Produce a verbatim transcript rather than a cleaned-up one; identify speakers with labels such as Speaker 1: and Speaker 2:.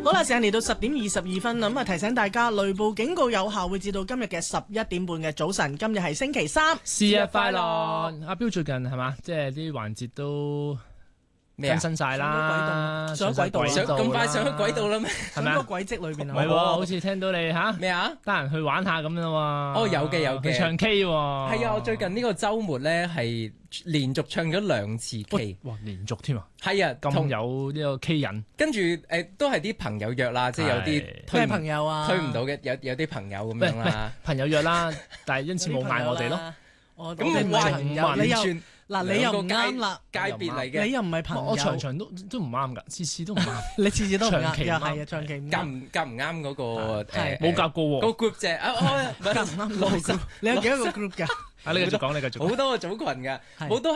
Speaker 1: 好啦，時間嚟到十點二十二分啦，咁啊提醒大家，雷暴警告有效會至到今日嘅十一點半嘅早晨。今日係星期三，
Speaker 2: 生日快樂！阿標最近係嘛，即係啲環節都更新晒啦，
Speaker 1: 上咗軌道，
Speaker 3: 上咁快上咗軌道啦咩？
Speaker 1: 係咪喺個軌跡裏邊啊？
Speaker 2: 唔係喎，好似聽到你吓
Speaker 3: 咩啊？
Speaker 2: 得閒去玩下咁樣喎。
Speaker 3: 哦，有嘅有嘅，
Speaker 2: 唱 K 喎。
Speaker 3: 係啊，我最近呢個週末咧係連續唱咗兩次 K。
Speaker 2: 哇，連續添啊！
Speaker 3: 係啊，
Speaker 2: 咁有呢個 K 癮。
Speaker 3: 跟住誒都係啲朋友約啦，即係有啲
Speaker 1: 咩朋友啊？
Speaker 3: 推唔到嘅，有有啲朋友咁樣啦。
Speaker 2: 朋友約啦，但係因此冇嗌我哋咯。
Speaker 1: 咁你唔係朋友，你又嗱你又唔啱啦，
Speaker 3: 界別嚟嘅，
Speaker 1: 你又唔係朋友，
Speaker 2: 我場場都都唔啱㗎，次次都唔啱，
Speaker 1: 你次次都唔啱，
Speaker 2: 長期
Speaker 1: 又係啊，長期唔
Speaker 3: 夾唔夾唔啱嗰個誒
Speaker 2: 冇夾過喎，
Speaker 3: 個 group 啫，啊
Speaker 1: 夾唔啱個 group，你有幾多個 group 㗎？
Speaker 2: 啊，你繼續講，你繼續講，
Speaker 3: 好多個組群㗎，好多。